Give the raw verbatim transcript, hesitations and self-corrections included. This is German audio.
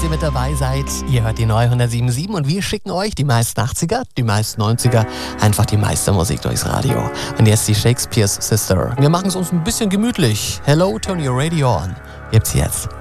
dass ihr mit dabei seid. Ihr hört die neue hundertsieben Komma sieben und wir schicken euch die meisten achtziger, die meisten neunziger, einfach die meiste Musik durchs Radio. Und jetzt die Shakespeare's Sister. Wir machen es uns ein bisschen gemütlich. Hello, turn your radio on. Gibt's jetzt.